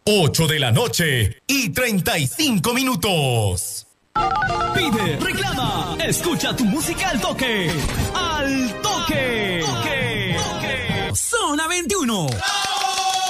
8 de la noche y 35 minutos. Pide, reclama, escucha tu música al toque. ¡Al toque! Zona 21.